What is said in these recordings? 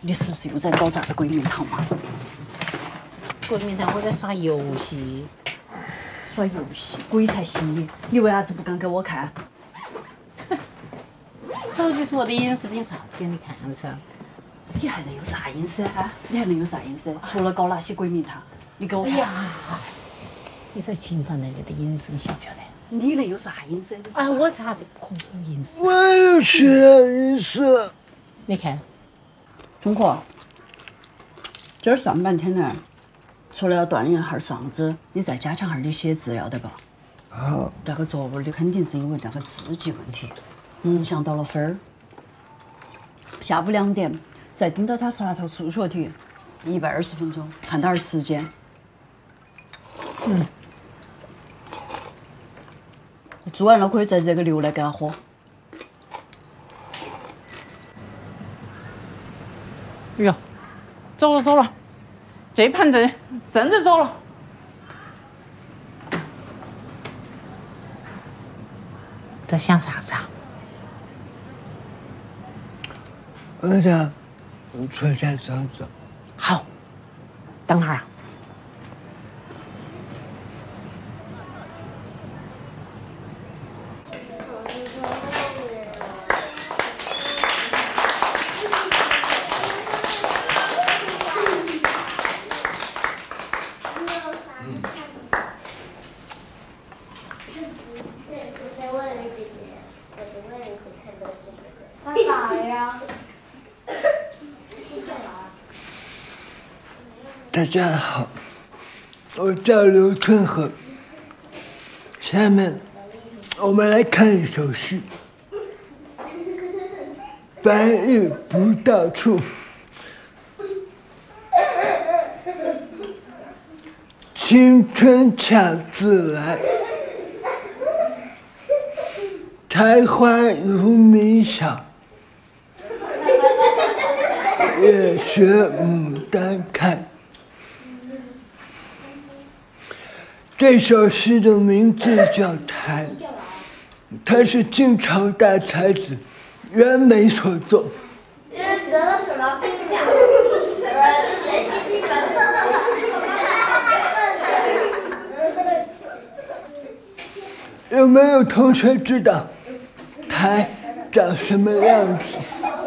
你是不是又在搞啥子鬼名堂嘛？ 鬼名堂，我在耍游戏。 耍游戏，鬼才信你！你为啥子不敢给我看？ 手机是我的隐私，凭啥子给你看噻？ 你还能有啥隐私啊？你还能有啥隐私？除了搞那些鬼名堂，你给我看。 哎呀，你在侵犯人家的隐私，你晓不晓得？ 你能有啥隐私？ 哎，我查的可有隐私。 我有些隐私。 你看， 钟科，今儿上半天呢，除了要锻炼下嗓子，你再加强下你写字，要得吧？ 好。 那个作文的肯定是因为那个字迹问题，影响到了分儿。下午2点再盯着他刷套数学题，120分钟，看点儿时间。做完了可以再热个牛奶给他喝。 哎呦，走了走了，这盘真的走了。在想啥子啊？ 我想出去走走。 好，等会儿啊。 大家好，我叫刘春和。下面我们来看一首诗：白玉不到处，青春恰自来。苔花如弥小，也学牡丹开。这首诗的名字叫《苔》，它是晋朝大才子袁枚所作。 这是得了什么病呀？这神经病吧！ 有没有同学知道苔长什么样子？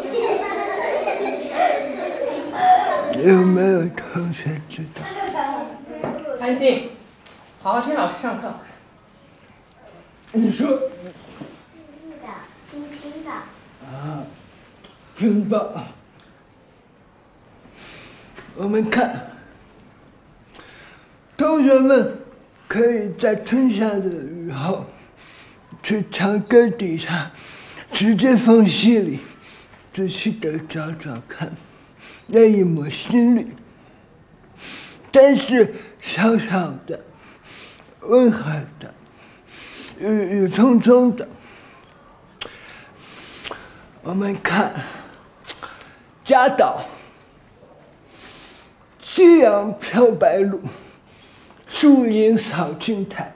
有没有同学知道？ 安静。好好听老师上课。 你说。 轻轻的。 啊，真棒！我们看，同学们可以在春夏的雨后，去墙根底下指尖缝隙里，仔细的找找看，那一抹新绿。但是小小的。温和的，郁郁葱葱的。我们看，贾岛，夕阳飘白鹭，树影扫青苔。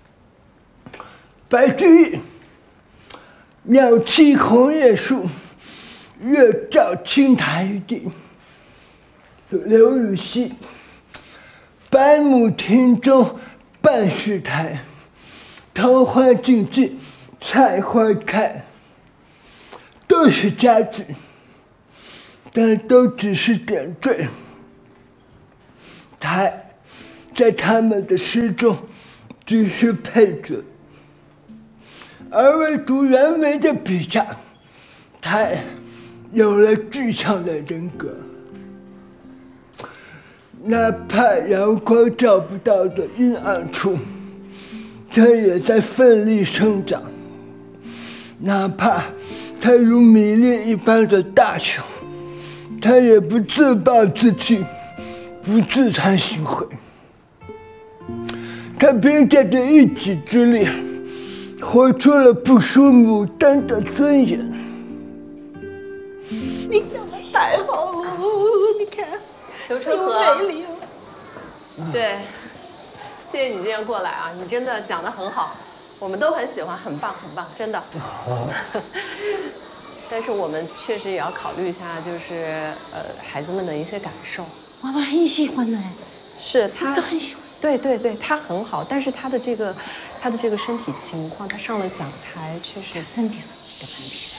白居易，鸟栖红叶树，月照青苔地。刘禹锡，百亩庭中半是苔，桃花尽尽菜花开。都是佳句，但都只是点缀。苔在他们的诗中只是配角，而唯独袁枚的笔下，苔有了具象的人格。哪怕阳光照不到的阴暗处，它也在奋力生长；哪怕它如米粒一般的大小，它也不自暴自弃，不自惭形秽。它凭借着一己之力，活出了不输牡丹的尊严。 你讲的太好了，你看。 刘春和，对，谢谢你今天过来啊，你真的讲得很好，我们都很喜欢，很棒很棒，真的。 但是我们确实也要考虑一下，就是孩子们的一些感受。 娃娃很喜欢的， 是他都很喜欢。 对对对，他很好，但是他的这个身体情况，他上了讲台确实身体是一个问题。